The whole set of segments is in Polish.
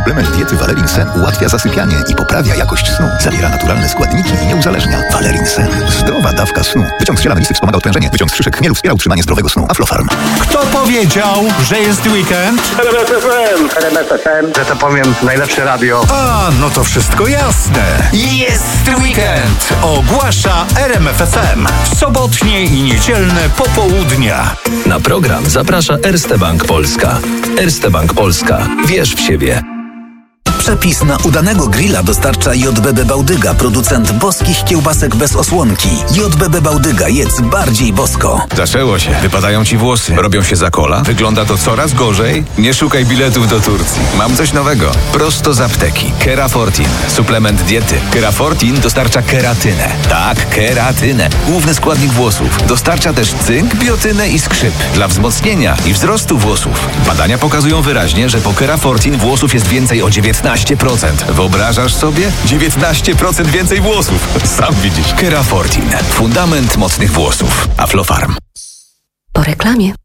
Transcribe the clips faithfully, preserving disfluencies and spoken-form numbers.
Suplement diety Valerin Sen ułatwia zasypianie i poprawia jakość snu. Zawiera naturalne składniki i nie uzależnia. Valerin Sen. Zdrowa dawka snu. Wyciąg z ziela melisy wspomaga odprężenie. Wyciąg z szyszek chmielu wspiera utrzymanie zdrowego snu. Aflofarm. Kto powiedział, że jest weekend? R M F F M. R M F F M. Że to powiem, najlepsze radio. A, no to wszystko jasne. Jest weekend. Ogłasza R M F F M. W sobotnie i niedzielne popołudnia. Na program zaprasza Erste Bank Polska. Erste Bank Polska. Wierz w siebie. Przepis na udanego grilla dostarcza J B B Bałdyga, producent boskich kiełbasek bez osłonki. J B B Bałdyga, jedz bardziej bosko. Zaczęło się. Wypadają ci włosy. Robią się za kola. Wygląda to coraz gorzej. Nie szukaj biletów do Turcji. Mam coś nowego. Prosto z apteki. Kerafortin. Suplement diety. Kerafortin dostarcza keratynę. Tak, keratynę. Główny składnik włosów. Dostarcza też cynk, biotynę i skrzyp. Dla wzmocnienia i wzrostu włosów. Badania pokazują wyraźnie, że po Kerafortin włosów jest więcej o dziewiętnaście procent. Wyobrażasz sobie? dziewiętnaście procent więcej włosów. Sam widzisz. Kerafortin. Fundament mocnych włosów. Aflofarm. Po reklamie.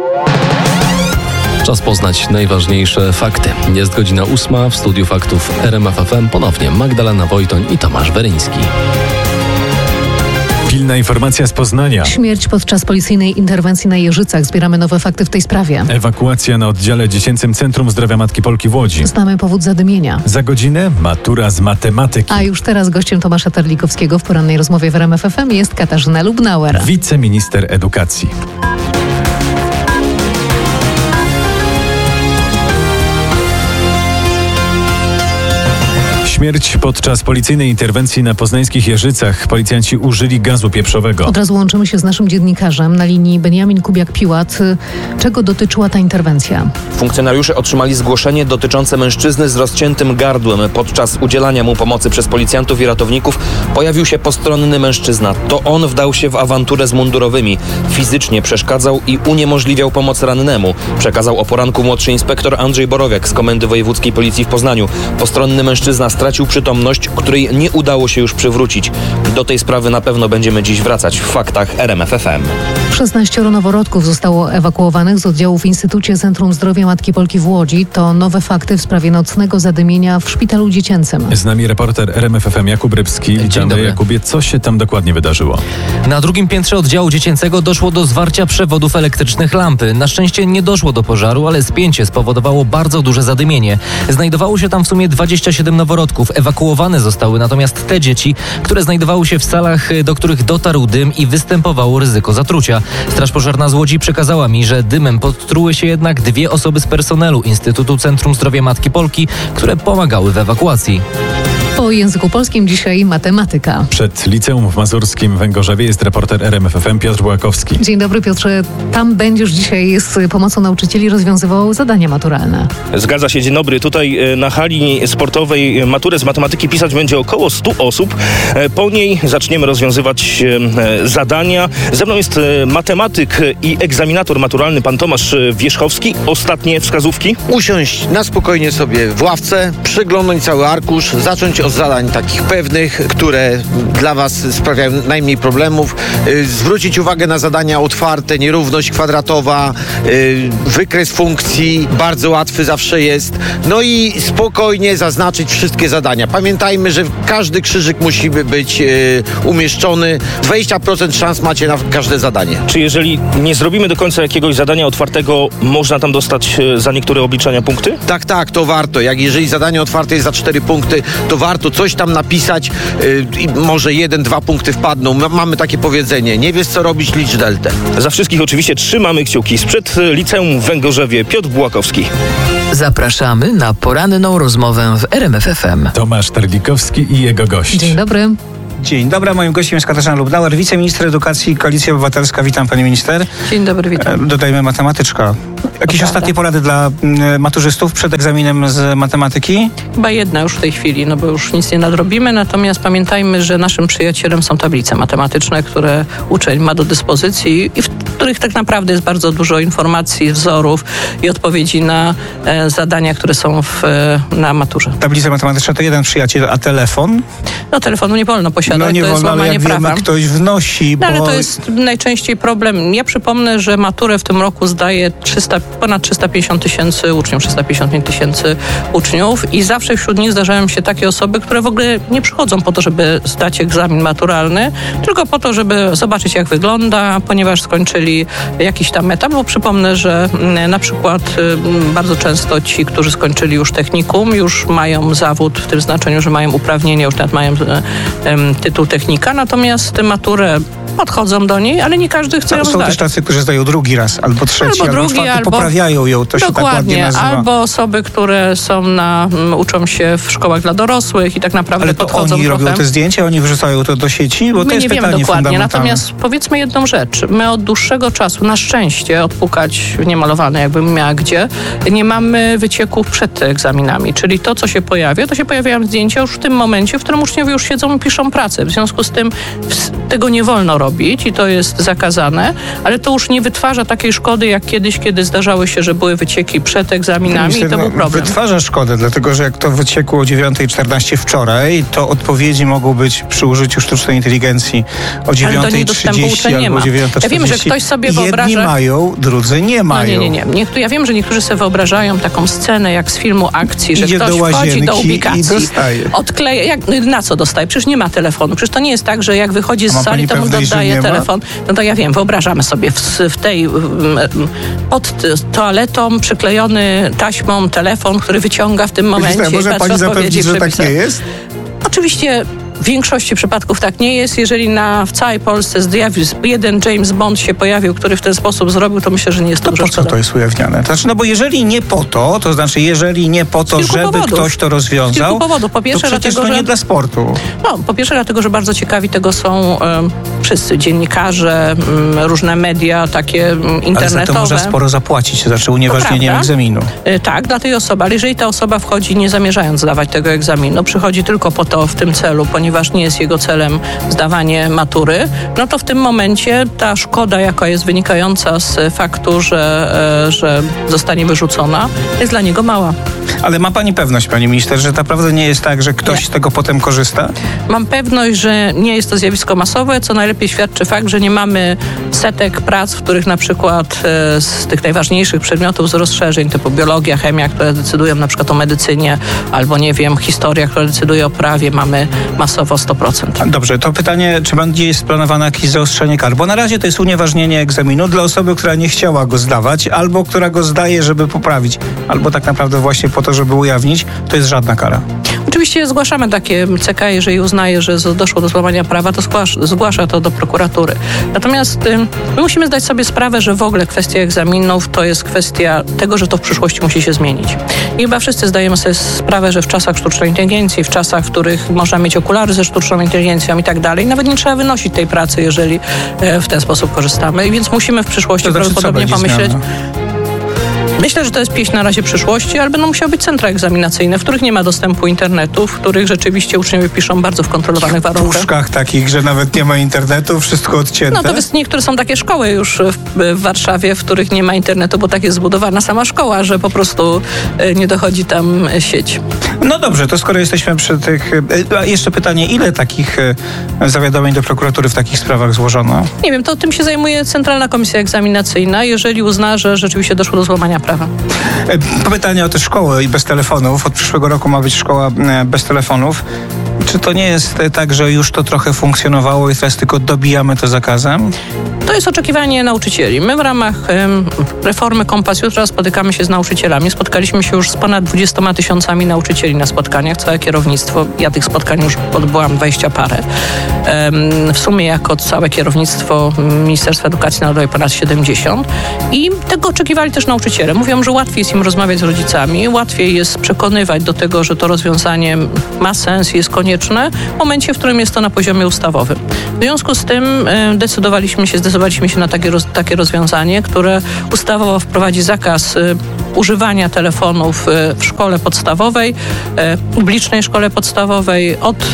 Czas poznać najważniejsze fakty. Jest godzina ósma, w studiu faktów R M F F M ponownie Magdalena Wojtoń i Tomasz Weryński. Pilna informacja z Poznania. Śmierć podczas policyjnej interwencji na Jeżycach. Zbieramy nowe fakty w tej sprawie. Ewakuacja na oddziale Dziecięcym Centrum Zdrowia Matki Polki w Łodzi. Znamy powód zadymienia. Za godzinę matura z matematyki. A już teraz gościem Tomasza Terlikowskiego w porannej rozmowie w R M F F M jest Katarzyna Lubnauer, wiceminister edukacji. Śmierć podczas policyjnej interwencji na poznańskich Jeżycach. Policjanci użyli gazu pieprzowego. Od razu łączymy się z naszym dziennikarzem na linii Beniamin Kubiak-Piłat. Czego dotyczyła ta interwencja? Funkcjonariusze otrzymali zgłoszenie dotyczące mężczyzny z rozciętym gardłem. Podczas udzielania mu pomocy przez policjantów i ratowników pojawił się postronny mężczyzna. To on wdał się w awanturę z mundurowymi. Fizycznie przeszkadzał i uniemożliwiał pomoc rannemu. Przekazał o poranku młodszy inspektor Andrzej Borowiak z Komendy Wojewódzkiej Policji w Poznaniu. Postronny mężczyzna stracił przytomność, której nie udało się już przywrócić. Do tej sprawy na pewno będziemy dziś wracać w faktach R M F F M. szesnaścioro noworodków zostało ewakuowanych z oddziału w Instytucie Centrum Zdrowia Matki Polki w Łodzi. To nowe fakty w sprawie nocnego zadymienia w szpitalu dziecięcym. Z nami reporter R M F F M Jakub Rybski. Dzień dobry. Jakubie, co się tam dokładnie wydarzyło? Na drugim piętrze oddziału dziecięcego doszło do zwarcia przewodów elektrycznych lampy. Na szczęście nie doszło do pożaru, ale spięcie spowodowało bardzo duże zadymienie. Znajdowało się tam w sumie dwadzieścia siedem noworodków. Ewakuowane zostały natomiast te dzieci, które znajdowały się w salach, do których dotarł dym i występowało ryzyko zatrucia. Straż Pożarna z Łodzi przekazała mi, że dymem podtruły się jednak dwie osoby z personelu Instytutu Centrum Zdrowia Matki Polki, które pomagały w ewakuacji. Po języku polskim dzisiaj matematyka. Przed Liceum w Mazurskim Węgorzewie jest reporter R M F F M Piotr Błakowski. Dzień dobry, Piotrze. Tam będziesz dzisiaj z pomocą nauczycieli rozwiązywał zadania maturalne. Zgadza się, dzień dobry. Tutaj na hali sportowej maturę z matematyki pisać będzie około stu osób. Po niej zaczniemy rozwiązywać zadania. Ze mną jest matematyk i egzaminator maturalny pan Tomasz Wierzchowski. Ostatnie wskazówki. Usiąść na spokojnie sobie w ławce, przyglądnąć cały arkusz, zacząć od zadań takich pewnych, które dla was sprawiają najmniej problemów. Yy, zwrócić uwagę na zadania otwarte, nierówność kwadratowa, yy, wykres funkcji, bardzo łatwy zawsze jest. No i spokojnie zaznaczyć wszystkie zadania. Pamiętajmy, że każdy krzyżyk musi być yy, umieszczony. dwadzieścia procent szans macie na każde zadanie. Czy jeżeli nie zrobimy do końca jakiegoś zadania otwartego, można tam dostać za niektóre obliczania punkty? Tak, tak, to warto. Jak jeżeli zadanie otwarte jest za cztery punkty, to warto coś tam napisać yy, i może jeden, dwa punkty wpadną. M- mamy takie powiedzenie. Nie wiesz co robić, licz deltę. Za wszystkich oczywiście trzymamy kciuki. Sprzed Liceum w Węgorzewie Piotr Błakowski. Zapraszamy na poranną rozmowę w R M F F M. Tomasz Terlikowski i jego gość. Dzień dobry. Dzień dobry, moim gościem jest Katarzyna Lubnauer, wiceminister edukacji, Koalicja Obywatelska. Witam pani minister. Dzień dobry, witam. Dodajmy matematyczka. Jakieś to ostatnie prawda. porady dla maturzystów przed egzaminem z matematyki? Chyba jedna już w tej chwili, no bo już nic nie nadrobimy, natomiast pamiętajmy, że naszym przyjacielem są tablice matematyczne, które uczeń ma do dyspozycji i w których tak naprawdę jest bardzo dużo informacji, wzorów i odpowiedzi na e, zadania, które są w, e, na maturze. Tablice matematyczne to jeden przyjaciel, a telefon? No telefonu nie wolno posiadać, no, nie to jest wolno, łamanie jak prawa. Wiemy, ktoś wnosi, No, bo... ale to jest najczęściej problem. Ja przypomnę, że maturę w tym roku zdaje trzysta ponad trzysta pięćdziesiąt tysięcy uczniów, trzysta pięćdziesiąt pięć tysięcy uczniów i zawsze wśród nich zdarzają się takie osoby, które w ogóle nie przychodzą po to, żeby zdać egzamin maturalny, tylko po to, żeby zobaczyć, jak wygląda, ponieważ skończyli jakiś tam etap, bo przypomnę, że na przykład bardzo często ci, którzy skończyli już technikum, już mają zawód w tym znaczeniu, że mają uprawnienie, już nawet mają um, tytuł technika, natomiast maturę podchodzą do niej, ale nie każdy chce ją Są zdać. też tacy, którzy zdają drugi raz, albo trzeci, albo, albo drugi, czwarty, albo poprawiają ją, to się tak ładnie nazywa. Albo osoby, które są na, um, uczą się w szkołach dla dorosłych i tak naprawdę ale to podchodzą oni trochę... robią te zdjęcia, oni wrzucają to do sieci? Bo My to jest nie wiemy pytanie dokładnie, fundamentalne. natomiast powiedzmy jedną rzecz. My od dłuższego czasu, na szczęście, odpukać niemalowane, jakbym miała gdzie, nie mamy wycieków przed egzaminami. Czyli to, co się pojawia, to się pojawiają zdjęcia już w tym momencie, w którym uczniowie już siedzą i piszą pracę. W związku z tym tego nie wolno robić i to jest zakazane, ale to już nie wytwarza takiej szkody, jak kiedyś, kiedy zdarzały się, że były wycieki przed egzaminami Myślę, i to no, był problem. Wytwarza szkodę, dlatego że jak to wyciekło o dziewiąta czternaście wczoraj, to odpowiedzi mogą być przy użyciu sztucznej inteligencji o dziewiąta trzydzieści albo dziewiąta czterdzieści. Ja wiem, że ktoś sobie wyobraża... Jedni mają, drudzy nie mają. No nie, nie, nie. Niektórzy, ja wiem, że niektórzy sobie wyobrażają taką scenę jak z filmu akcji, że Idzie ktoś do wchodzi do ubikacji, i dostaje. odkleja, jak, na co dostaje? Przecież nie ma telefonu. Przecież to nie jest tak, że jak wychodzi z sali, to mu dodaje telefon. No to ja wiem, wyobrażamy sobie w, w tej pod toaletą przyklejony taśmą telefon, który wyciąga w tym momencie. Może pani zapewnić, że tak nie jest? Oczywiście w większości przypadków tak nie jest. Jeżeli na, w całej Polsce zjawił, jeden James Bond się pojawił, który w ten sposób zrobił, to myślę, że nie jest to dużo. Po co to jest ujawniane? To znaczy, no bo jeżeli nie po to, to znaczy jeżeli nie po to, żeby powodów. ktoś to rozwiązał, z kilku powodów. Po pierwsze, to przecież dlatego, to nie że... dla sportu. No, po pierwsze dlatego, że bardzo ciekawi tego są um, wszyscy dziennikarze, um, różne media takie um, internetowe. Ale za to można sporo zapłacić, znaczy unieważnieniem egzaminu. Y, tak, dla tej osoby, ale jeżeli ta osoba wchodzi nie zamierzając zdawać tego egzaminu, przychodzi tylko po to w tym celu, ponieważ nie jest jego celem zdawanie matury, no to w tym momencie ta szkoda, jaka jest wynikająca z faktu, że, e, że zostanie wyrzucona, jest dla niego mała. Ale ma pani pewność, pani minister, że naprawdę nie jest tak, że ktoś nie. z tego potem korzysta? Mam pewność, że nie jest to zjawisko masowe, co najlepiej świadczy fakt, że nie mamy setek prac, w których na przykład e, z tych najważniejszych przedmiotów z rozszerzeń, typu biologia, chemia, które decydują na przykład o medycynie, albo nie wiem, historia, która decyduje o prawie, mamy masowo sto procent. Dobrze, to pytanie, czy będzie jest planowane jakieś zaostrzenie kar? Bo na razie to jest unieważnienie egzaminu dla osoby, która nie chciała go zdawać, albo która go zdaje, żeby poprawić, albo tak naprawdę właśnie po to, żeby ujawnić, to jest żadna kara. Oczywiście zgłaszamy takie C K, jeżeli uznaje, że doszło do złamania prawa, to zgłasza, zgłasza to do prokuratury. Natomiast y, my musimy zdać sobie sprawę, że w ogóle kwestia egzaminów to jest kwestia tego, że to w przyszłości musi się zmienić. I chyba wszyscy zdajemy sobie sprawę, że w czasach sztucznej inteligencji, w czasach, w których można mieć okulary ze sztuczną inteligencją i tak dalej, nawet nie trzeba wynosić tej pracy, jeżeli e, w ten sposób korzystamy. I więc musimy w przyszłości to znaczy, prawdopodobnie pomyśleć... Zmiana? Myślę, że to jest pieśń na razie przyszłości, ale będą musiały być centra egzaminacyjne, w których nie ma dostępu internetu, w których rzeczywiście uczniowie piszą bardzo w kontrolowanych w warunkach. W puszkach takich, że nawet nie ma internetu, wszystko odcięte. No to jest, niektóre są takie szkoły już w, w Warszawie, w których nie ma internetu, bo tak jest zbudowana sama szkoła, że po prostu nie dochodzi tam sieć. No dobrze, to skoro jesteśmy przy tych... A jeszcze pytanie, ile takich zawiadomień do prokuratury w takich sprawach złożono? Nie wiem, to tym się zajmuje Centralna Komisja Egzaminacyjna, jeżeli uzna, że rzeczywiście doszło do złamania prawa. Pytanie o te szkoły i bez telefonów. Od przyszłego roku ma być szkoła bez telefonów. Czy to nie jest tak, że już to trochę funkcjonowało i teraz tylko dobijamy to zakazem? To jest oczekiwanie nauczycieli. My w ramach um, reformy Kompas Jutra spotykamy się z nauczycielami. Spotkaliśmy się już z ponad dwudziestoma tysiącami nauczycieli na spotkaniach, całe kierownictwo. Ja tych spotkań już odbyłam dwadzieścia parę. Um, w sumie jako całe kierownictwo Ministerstwa Edukacji Narodowej ponad siedemdziesiąt. I tego oczekiwali też nauczyciele. Mówią, że łatwiej jest im rozmawiać z rodzicami, łatwiej jest przekonywać do tego, że to rozwiązanie ma sens i jest konieczne w momencie, w którym jest to na poziomie ustawowym. W związku z tym y, decydowaliśmy się, zdecydowaliśmy się na takie, roz, takie rozwiązanie, które ustawowo wprowadzi zakaz y, używania telefonów w szkole podstawowej, publicznej szkole podstawowej od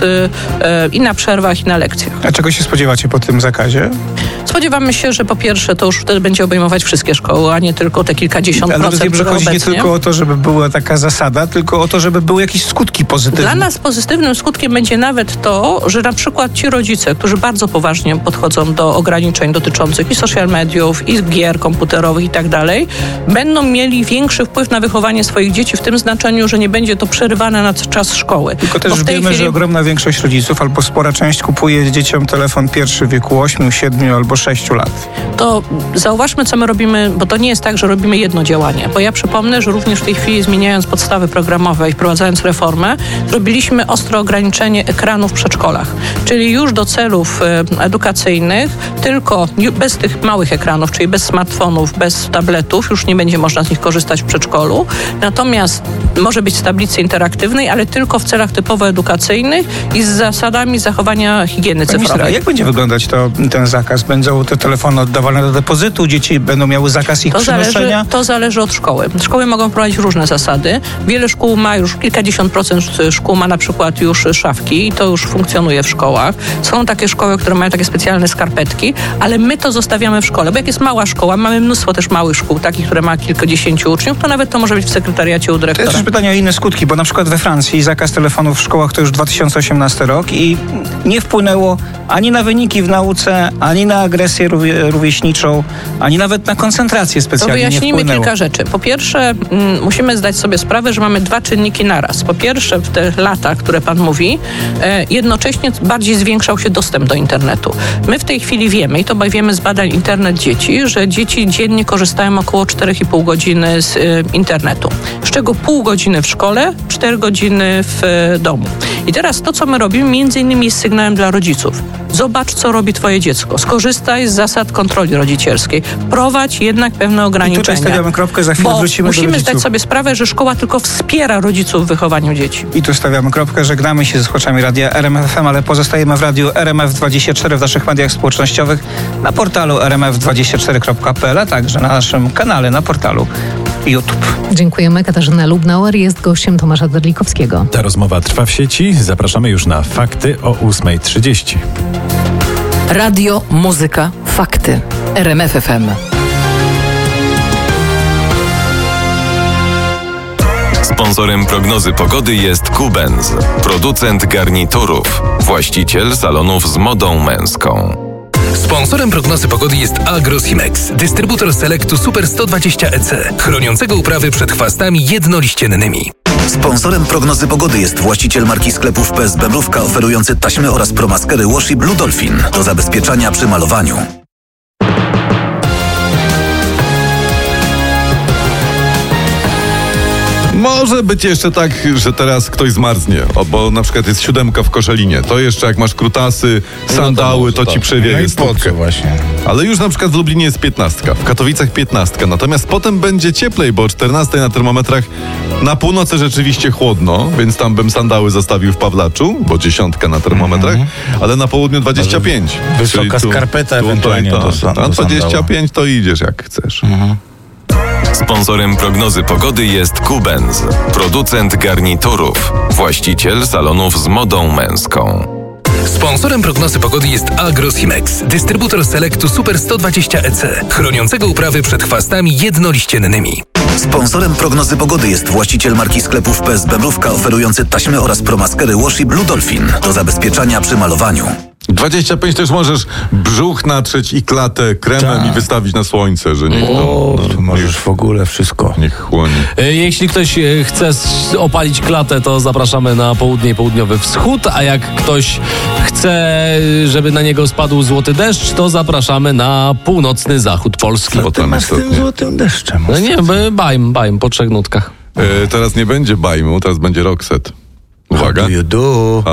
i na przerwach, i na lekcjach. A czego się spodziewacie po tym zakazie? Spodziewamy się, że po pierwsze to już wtedy będzie obejmować wszystkie szkoły, a nie tylko te kilkadziesiąt Ale procent, rozumiem, że chodzi obecnie. nie tylko o to, żeby była taka zasada, tylko o to, żeby były jakieś skutki pozytywne. Dla nas pozytywnym skutkiem będzie nawet to, że na przykład ci rodzice, którzy bardzo poważnie podchodzą do ograniczeń dotyczących i social mediów, i gier komputerowych i tak dalej, będą mieli większy wpływ na wychowanie swoich dzieci w tym znaczeniu, że nie będzie to przerywane na czas szkoły. Tylko też Bo w tej wiemy, chwili... że ogromna większość rodziców albo spora część kupuje dzieciom telefon pierwszy w wieku ośmiu, siedmiu albo sześciu lat. To zauważmy, co my robimy, bo to nie jest tak, że robimy jedno działanie. Bo ja przypomnę, że również w tej chwili, zmieniając podstawy programowe i wprowadzając reformę, robiliśmy ostre ograniczenie ekranów w przedszkolach. Czyli już do celów edukacyjnych, tylko bez tych małych ekranów, czyli bez smartfonów, bez tabletów, już nie będzie można z nich korzystać w przedszkolu. Natomiast może być w tablicy interaktywnej, ale tylko w celach typowo edukacyjnych i z zasadami zachowania higieny Pani cyfrowej. ministra, jak będzie wyglądać to, ten zakaz? Będą te telefony oddawane do depozytu, dzieci będą miały zakaz ich To przynoszenia? zależy, to zależy od szkoły. Szkoły mogą prowadzić różne zasady. Wiele szkół ma już, kilkadziesiąt procent szkół ma na przykład już szafki i to już funkcjonuje w szkołach. Są takie szkoły, które mają takie specjalne skarpetki, ale my to zostawiamy w szkole, bo jak jest mała szkoła, mamy mnóstwo też małych szkół, takich, które ma kilkudziesięciu uczniów, to nawet to może być w sekretariacie u dyrektora. To jest też pytanie o inne skutki, bo na przykład we Francji zakaz telefonów w szkołach to już dwa tysiące osiemnasty rok i nie wpłynęło ani na wyniki w nauce, ani na agresję rówie, rówieśniczą, ani nawet na koncentrację specjalnie nie wpłynęło. To wyjaśnijmy kilka rzeczy. Po pierwsze, mm, musimy zdać sobie sprawę, że mamy dwa czynniki naraz. Po pierwsze, w te lata, które pan mówi, e, jednocześnie bardziej zwiększał się dostęp do internetu. My w tej chwili wiemy, i to wiemy z badań Internet Dzieci, że dzieci dziennie korzystają około cztery i pół godziny z e, internetu. Z czego pół godziny w szkole, cztery godziny w e, domu. I teraz to, co my robimy, między innymi jest sygnałem dla rodziców. Zobacz, co robi twoje dziecko. Skorzystaj z zasad kontroli rodzicielskiej. Wprowadź jednak pewne ograniczenia. I tutaj stawiamy kropkę, za chwilę bo wrócimy do musimy rodziców. zdać sobie sprawę, że szkoła tylko wspiera rodziców w wychowaniu dzieci. I tu stawiamy kropkę, żegnamy się ze słuchaczami radia R M F F M, ale pozostajemy w radiu R M F dwadzieścia cztery w naszych mediach społecznościowych, na portalu r m f dwadzieścia cztery kropka p l, a także na naszym kanale na portalu YouTube. Dziękujemy. Katarzyna Lubnauer jest gościem Tomasza Derlikowskiego. Ta rozmowa trwa w sieci. Zapraszamy już na Fakty o ósma trzydzieści. Radio, muzyka, fakty. R M F F M. Sponsorem prognozy pogody jest Kubenz, producent garniturów, właściciel salonów z modą męską. Sponsorem prognozy pogody jest Agrosimex, dystrybutor Selectu Super sto dwadzieścia E C, chroniącego uprawy przed chwastami jednoliściennymi. Sponsorem prognozy pogody jest właściciel marki sklepów P S B Mrówka, oferujący taśmy oraz promaskery Washi Blue Dolphin do zabezpieczania przy malowaniu. Może być jeszcze tak, że teraz ktoś zmarznie, o, bo na przykład jest siódemka w Koszalinie. To jeszcze jak masz krutasy, sandały, to ci przewieje no stópkę. właśnie. Ale już na przykład w Lublinie jest piętnastka, w Katowicach piętnastka. Natomiast potem będzie cieplej, bo o czternastej na termometrach na północy rzeczywiście chłodno, więc tam bym sandały zostawił w Pawlaczu, bo dziesiątka na termometrach, mm-hmm. ale na południu dwadzieścia pięć. Wysoka tu, skarpeta tu, ewentualnie to, do, do, do a dwadzieścia pięć to idziesz jak chcesz. Mm-hmm. Sponsorem prognozy pogody jest Kubenz, producent garniturów, właściciel salonów z modą męską. Sponsorem prognozy pogody jest Agrosimex, dystrybutor Selectu Super sto dwadzieścia E C, chroniącego uprawy przed chwastami jednoliściennymi. Sponsorem prognozy pogody jest właściciel marki sklepów P S B Mrówka, oferujący taśmy oraz promaskery Washi Blue Dolphin do zabezpieczania przy malowaniu. dwadzieścia pięć też możesz brzuch natrzeć i klatę kremem Ta. i wystawić na słońce, że nie. O, no, tu możesz w ogóle wszystko. Niech chłonie. Jeśli ktoś chce opalić klatę, to zapraszamy na południe i południowy wschód, a jak ktoś chce, żeby na niego spadł złoty deszcz, to zapraszamy na północny zachód Polski. Co ty masz z tym złotym deszczem? No nie, bajm, bajm po trzech nutkach. E, teraz nie będzie bajmu, teraz będzie Roxette. Uwaga. How do you do?